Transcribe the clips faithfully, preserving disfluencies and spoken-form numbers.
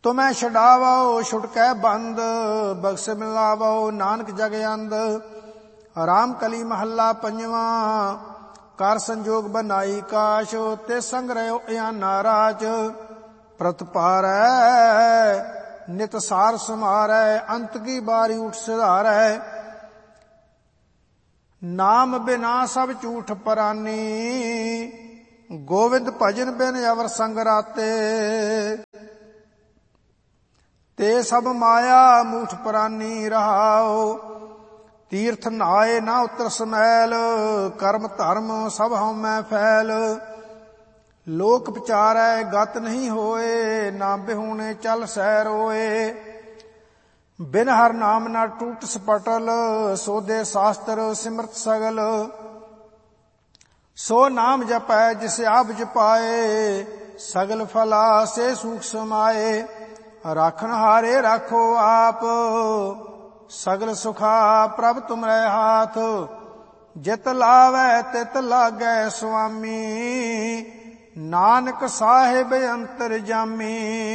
ਤੁਮੈ ਛਡਾਵੋ ਛੁਟਕੈ ਬੰਦ, ਬਖਸ਼ ਮਿਲਾਵੋ ਨਾਨਕ ਜਗ ਅੰਦ। ਰਾਮ ਕਲੀ ਮਹੱਲਾ ਪੰਜਵਾਂ। ਕਰ ਸੰਜੋਗ ਬਨਾਈ ਕਾਸ਼, ਤੇ ਸੰਗ ਰਹਿਓ ਇਆਨਾ ਰਾਜ। ਪ੍ਰਤਪਾਰੈ ਨਿਤ ਸਾਰ ਸਮਾਰੈ, ਅੰਤ ਕੀ ਬਾਰੀ ਉਠ ਸਿਧਾਰੈ। ਨਾਮ ਬਿਨਾ ਸਭ ਝੂਠ ਪਰਾਨੀ, ਗੋਵਿੰਦ ਭਜਨ ਬਿਨ ਅਵਰ ਸੰਗ ਰਾਤੇ। ਤੇ ਸਭ ਮਾਇਆ ਮੂਠ ਪਰਾਨੀ ਰਹਾਓ, ਤੀਰਥ ਨਹਾਏ ਨਾ ਉਤਰ ਸਮੈਲ। ਕਰਮ ਧਰਮ ਸਭ ਹਉਮੈ ਫੈਲ, ਲੋਕ ਵਿਚਾਰੈ ਗਤ ਨਹੀਂ ਹੋਏ। ਨਾ ਬਿਹੂਣੇ ਚੱਲ ਸਹਿ ਰੋਏ, ਬਿਨ ਹਰ ਨਾਮ ਨਾ ਟੂਟ ਸਪਟਲ। ਸੋਧੇ ਸ਼ਾਸਤਰ ਸਿਮਰਤ ਸਗਲ, ਸੋ ਨਾਮ ਜਪੈ ਜਿਸ ਆਪ ਜਪਾਏ। ਸਗਲ ਫਲਾ ਸੇ ਸੂਖ ਸਮਾਏ, ਰਾਖਨ ਹਾਰੇ ਰਾਖੋ ਆਪ। ਸਗਲ ਸੁਖਾ ਪ੍ਰਭ ਤੁਮਰੇ ਹਾਥ, ਜਿਤ ਲਾਵੈ ਤਿਤ ਲਾਗੈ ਸੁਆਮੀ। ਨਾਨਕ ਸਾਹਿਬ ਅੰਤਰ ਜਾਮੀ।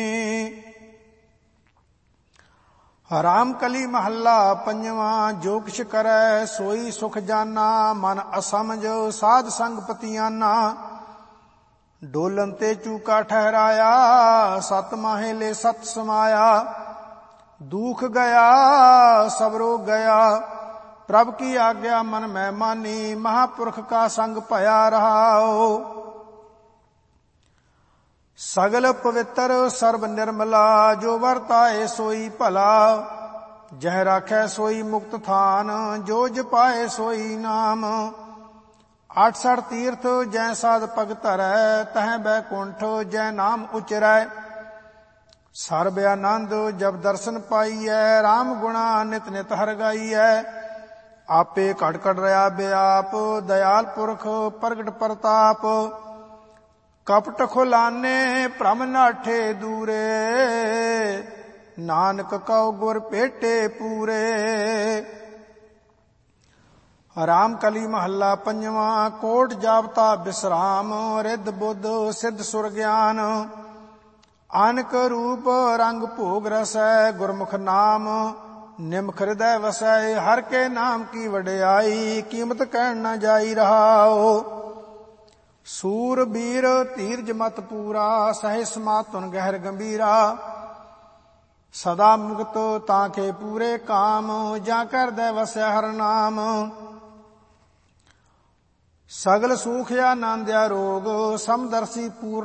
ਰਾਮ ਕਲੀ ਮਹੱਲਾ ਪੰਜਵਾਂ। ਜੋ ਕਿਛ ਕਰੈ ਸੋਈ ਸੁਖ ਜਾਨਾ, ਮਨ ਅਸਮਝ ਸਾਧ ਸੰਗ ਪਤੀਆਨਾ। ਡੋਲਨ ਤੇ ਚੂਕਾ ਠਹਿਰਾਇਆ, ਸਤ ਮਾਹੇ ਸਤ ਸਮਾਇਆ। ਦੁਖ ਗਿਆ ਸਭ ਰੋਗ ਗਿਆ, ਪ੍ਰਭ ਕੀ ਆਗਿਆ ਮਨ ਮੈਂ ਮਾਨੀ। ਮਹਾਪੁਰਖ ਕਾ ਸੰਗ ਭਇਆ ਰਹਾਓ, ਸਗਲ ਪਵਿੱਤਰ ਸਰਬ ਨਿਰਮਲਾ। ਜੋ ਵਰਤਾਏ ਸੋਈ ਭਲਾ, ਜਹ ਰਾਖੈ ਸੋਈ ਮੁਕਤ ਥਾਨ। ਜੋ ਜਪਾਏ ਸੋਈ ਨਾਮ, ਆਠ ਸਠ ਤੀਰਥ ਜੈ ਸਾਧ ਪਗ ਧਰੈ। ਤਹ ਬੈਕੁੰਠ ਜੈ ਨਾਮ ਉਚਰੈ। ਸਰਬ ਆਨੰਦ ਜਬ ਦਰਸ਼ਨ ਪਾਈਐ, ਰਾਮ ਗੁਣਾ ਨਿਤ ਨਿਤ ਹਰਿ ਗਾਈਐ। ਆਪੇ ਘਟ ਘਟ ਰਿਆ ਬਿਆਪ, ਦਇਆਲ ਪੁਰਖ ਪ੍ਰਗਟ ਪ੍ਰਤਾਪ। ਕਪਟ ਖੁਲਾਨੇ ਭ੍ਰਮ ਨਾਠੇ ਦੂਰੇ, ਨਾਨਕ ਕਉ ਗੁਰ ਭੇਟੇ ਪੂਰੇ। ਰਾਮ ਕਲੀ ਮਹੱਲਾ ਪੰਜਵਾਂ। ਕੋਟ ਜਾਪਤਾ ਬਿਸਰਾਮ, ਰਿੱਧ ਬੁੱਧ ਸਿੱਧ ਸੁਰ ਗਿਆਨ। ਅਨਕ ਰੂਪ ਰੰਗ ਭੋਗ ਰਸੈ, ਗੁਰਮੁਖ ਨਾਮ ਨਿਮਖ ਹਿਰਦੈ ਵਸੈ। ਹਰ ਕੇ ਨਾਮ ਕੀ ਵਡਿਆਈ, ਕੀਮਤ ਕਹਿਣ ਨਾ ਜਾਈ ਰਹਾਓ। ਸੂਰ ਬੀਰ ਧੀਰਜ ਮਤ ਪੂਰਾ, ਸਹਿ ਸਮਾਤੁਨ ਗਹਿਰ ਗੰਭੀਰਾ। ਸਦਾ ਮੁਕਤ ਤਾਂ ਕੇ ਪੂਰੇ ਕਾਮ, ਜਾਂ ਕਰਦੈ ਵਸੈ ਹਰ ਨਾਮ। ਸਗਲ ਸੂਖ ਆਨੰਦ ਆਰੋਗ, ਸਮਦਰਸੀ ਪੂਰਨ